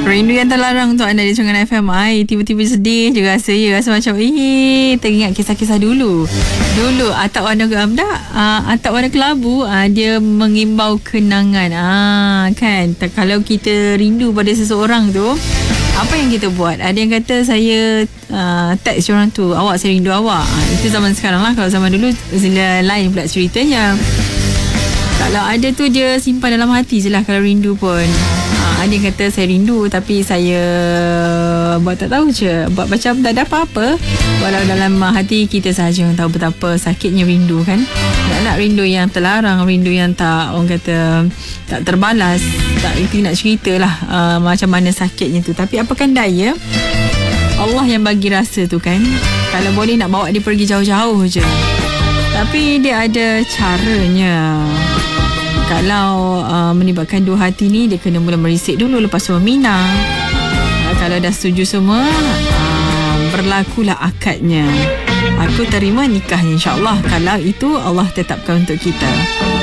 Rindu yang terlarang untuk anda di Sungai FM. Tiba-tiba sedih je rasa. Rasa macam teringat kisah-kisah dulu. Atak warna gamdak, atak warna kelabu, dia mengimbau kenangan. Kan, kalau kita rindu pada seseorang tu, apa yang kita buat? Ada yang kata saya teks orang tu, awak, saya rindu awak. Itu zaman sekarang lah. Kalau zaman dulu lain pula ceritanya. Kalau ada tu dia simpan dalam hati je lah kalau rindu pun. Ada yang kata saya rindu tapi saya buat tak tahu je, buat macam tak ada apa-apa. Walau dalam hati kita sahaja yang tahu betapa sakitnya rindu kan. Nak rindu yang terlarang, rindu yang tak, orang kata tak terbalas. Tak itu nak cerita lah macam mana sakitnya tu. Tapi apakan daya, Allah yang bagi rasa tu kan. Kalau boleh nak bawa dia pergi jauh-jauh je, tapi dia ada caranya. Kalau melibatkan dua hati ni, dia kena mula merisik dulu, lepas tu meminang. Kalau dah setuju semua, berlakulah akadnya. Aku terima nikahnya, insyaAllah. Kalau itu Allah tetapkan untuk kita.